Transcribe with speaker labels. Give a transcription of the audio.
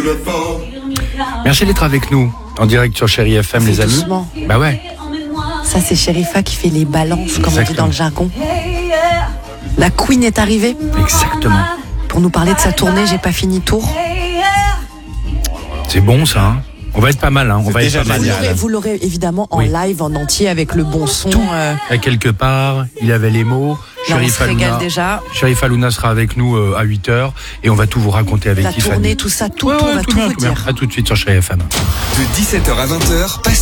Speaker 1: Merci d'être avec nous en direct sur Chéri FM, les amis.
Speaker 2: Doucement.
Speaker 1: Bah ouais.
Speaker 2: Ça, c'est Sherifa qui fait les balances, comme on dit
Speaker 1: Exactement.
Speaker 2: dans le jargon. La Queen est arrivée
Speaker 1: Exactement.
Speaker 2: pour nous parler de sa tournée J'ai pas fini tour.
Speaker 1: C'est bon ça. Hein. On va être pas mal. Hein. On va être
Speaker 3: déjà
Speaker 1: pas mal.
Speaker 3: génial.
Speaker 2: Vous l'aurez évidemment en
Speaker 1: Oui.
Speaker 2: live, en entier, avec le bon son.
Speaker 1: À quelque part, il avait les mots.
Speaker 2: Là, on
Speaker 1: Cherif
Speaker 2: se régale
Speaker 1: Halouna.
Speaker 2: déjà.
Speaker 1: Cherif Halouna sera avec nous à 8h et on va tout vous raconter avec
Speaker 2: La
Speaker 1: Tiffany.
Speaker 2: tournée, tout ça, tout,
Speaker 1: Ouais,
Speaker 2: on va tout
Speaker 1: bien,
Speaker 2: vous
Speaker 1: bien.
Speaker 2: dire.
Speaker 1: À tout de suite sur Chéri FM.
Speaker 4: De 17h à 20h,